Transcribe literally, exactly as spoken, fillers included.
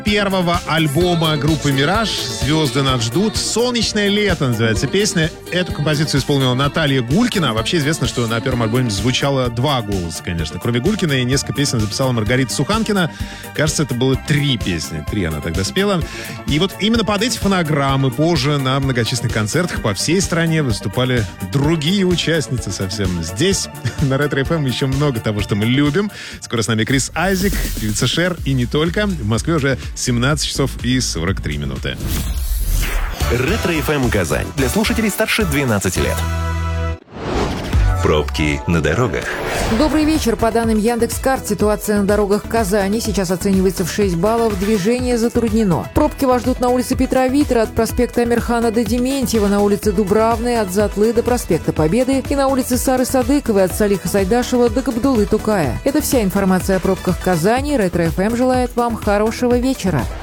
Первого альбома группы «Мираж» «Звезды нас ждут». «Солнечное лето» называется песня. Эту композицию исполнила Наталья Гулькина. Вообще известно, что на первом альбоме звучало два голоса, конечно. Кроме Гулькина, и несколько песен записала Маргарита Суханкина. Кажется, это было три песни. Три она тогда спела. И вот именно под эти фонограммы позже на многочисленных концертах по всей стране выступали другие участницы совсем. Здесь, на Ретро-эф эм, еще много того, что мы любим. Скоро с нами Крис Айзек, певица Шер и не только. В Москве уже семнадцать часов и сорок три минуты. Ретро-эф эм Казань. Для слушателей старше двенадцати лет. Пробки на дорогах. Добрый вечер. По данным Яндекс.Карт, ситуация на дорогах Казани сейчас оценивается в шесть баллов. Движение затруднено. Пробки вас ждут на улице Петра Витра от проспекта Амирхана до Дементьева, на улице Дубравной от Затлы до проспекта Победы и на улице Сары Садыковой от Салиха Сайдашева до Габдуллы Тукая. Это вся информация о пробках Казани. Ретро-эф эм желает вам хорошего вечера.